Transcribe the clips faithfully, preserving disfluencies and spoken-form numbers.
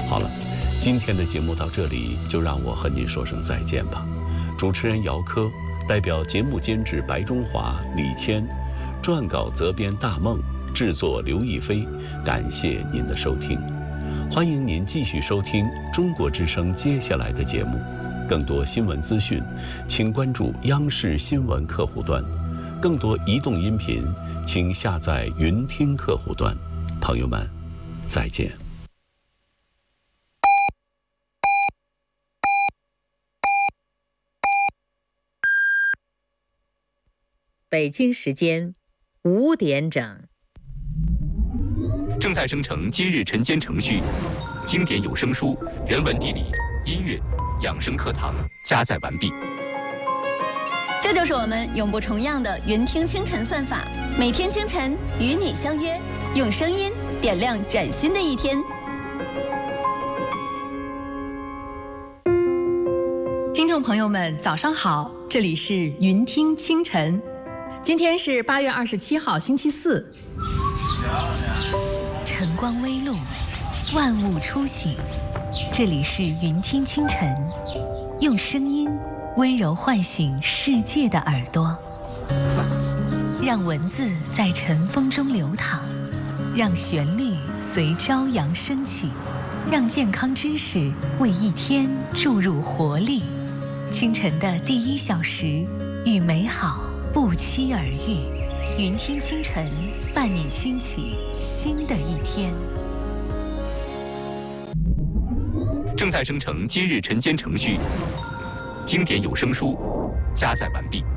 好了，今天的节目到这里就让我和您说声再见吧。主持人姚科，代表节目监制白中华、李谦，撰稿责编大梦，制作刘亦菲，感谢您的收听。欢迎您继续收听中国之声接下来的节目。更多新闻资讯，请关注央视新闻客户端。更多移动音频，请下载云听客户端。朋友们，再见。 北京时间五点整。 正在生成今日晨间程序，经典有声书、人文地理、音乐、养生课堂加载完毕。 这就是我们永不重样的云听清晨算法，每天清晨与你相约，用声音点亮崭新的一天。 听众朋友们，早上好，这里是云听清晨，今天是八月二十七号，星期四。 晨光微露，万物初醒，这里是云听清晨，用声音温柔唤醒世界的耳朵，让文字在晨风中流淌，让旋律随朝阳升起，让健康知识为一天注入活力。清晨的第一小时，与美好不期而遇。云听清晨，伴你轻启新的一天。 正在生成今日晨间程序，经典有声书加载完毕。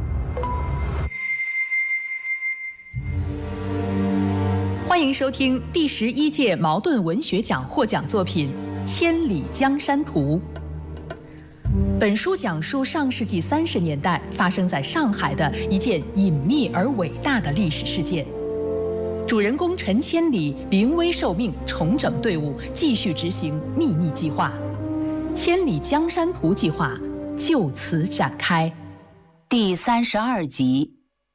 欢迎收听第十一届茅盾文学奖获奖作品《千里江山图》。本书讲述上世纪三十年代发生在上海的一件隐秘而伟大的历史事件。主人公陈千里临危受命，重整队伍，继续执行秘密计划。千里江山图计划就此展开。 第三十二集。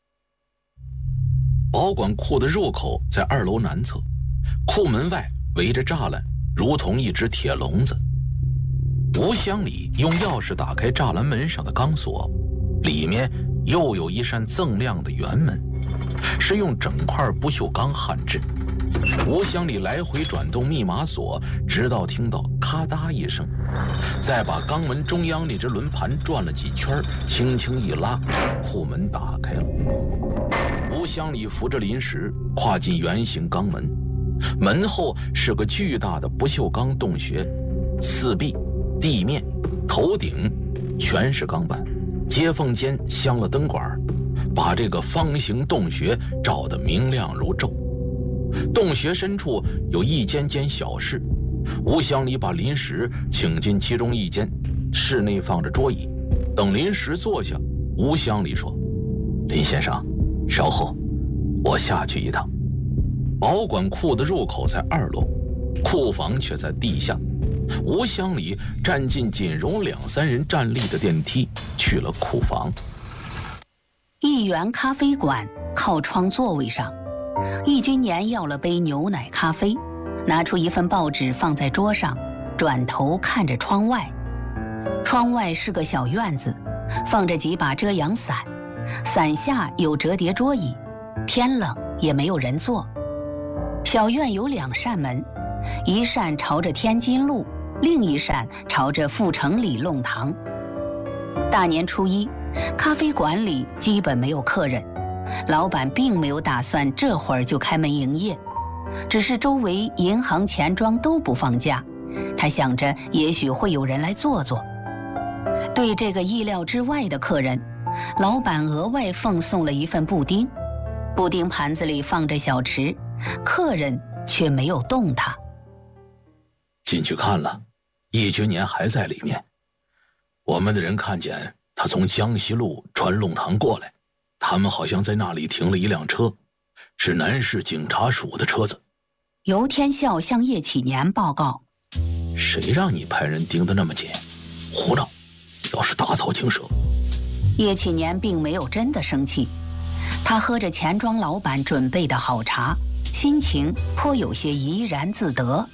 保管库的入口在二楼南侧，库门外围着栅栏，如同一只铁笼子。吴乡里用钥匙打开栅栏门上的钢锁，里面又有一扇锃亮的圆门，是用整块不锈钢焊制。吴乡里来回转动密码锁，直到听到咔嗒一声，再把钢门中央那只轮盘转了几圈，轻轻一拉，库门打开了。吴乡里扶着临时跨进圆形钢门，门后是个巨大的不锈钢洞穴，四壁、地面、头顶全是钢板，接缝间镶了灯管，把这个方形洞穴照得明亮如昼。洞穴深处有一间间小室，吴乡里把临时请进其中一间，室内放着桌椅。等临时坐下，吴乡里说：“林先生，稍后，我下去一趟。”保管库的入口在二楼，库房却在地下。吴乡里站进仅容两三人站立的电梯，去了库房。 一元咖啡馆靠窗座位上，易君年要了杯牛奶咖啡，拿出一份报纸放在桌上，转头看着窗外。窗外是个小院子，放着几把遮阳伞，伞下有折叠桌椅，天冷也没有人坐。小院有两扇门，一扇朝着天津路，另一扇朝着阜成里弄堂。大年初一，咖啡馆里基本没有客人，老板并没有打算这会儿就开门营业，只是周围银行、钱庄都不放假，他想着也许会有人来坐坐。对这个意料之外的客人，老板额外奉送了一份布丁，布丁盘子里放着小吃，客人却没有动它。 进去看了，易君年还在里面。我们的人看见他从江西路穿弄堂过来，他们好像在那里停了一辆车，是南市警察署的车子。 尤天笑向叶启年报告： 谁让你派人盯得那么紧？胡闹！要是大草惊蛇。 叶启年并没有真的生气，他喝着钱庄老板准备的好茶，心情颇有些怡然自得。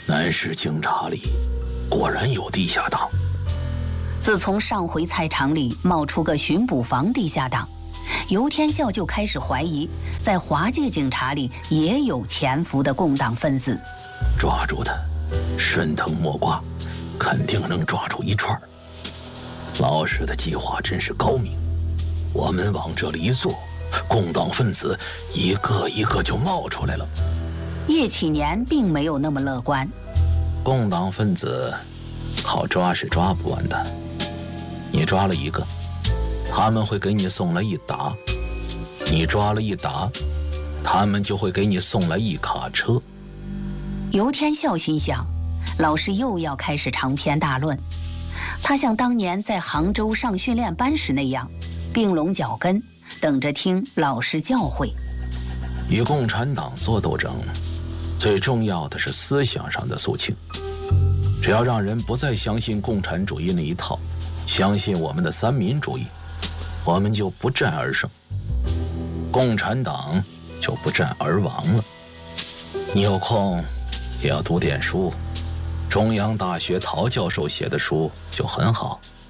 南市警察里果然有地下党。 自从上回菜场里冒出个巡捕房地下党，游天笑就开始怀疑，在华界警察里也有潜伏的共党分子。 抓住他，顺藤摸瓜，肯定能抓出一串。老师的计划真是高明，我们往这里一坐，共党分子一个一个就冒出来了。 叶启年并没有那么乐观。 共党分子好抓是抓不完的，你抓了一个，他们会给你送来一沓；你抓了一沓，他们就会给你送来一卡车。 游天笑心想，老师又要开始长篇大论。他像当年在杭州上训练班时那样，并拢脚跟，等着听老师教诲。 与共产党做斗争，最重要的是思想上的肃清。只要让人不再相信共产主义那一套，相信我们的三民主义，我们就不战而胜，共产党就不战而亡了。你有空也要读点书，中央大学陶教授写的书就很好。